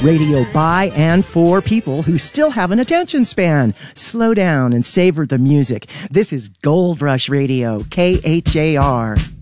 Radio by and for people who still have an attention span. Slow down and savor the music. This is Gold Rush Radio, KHAR.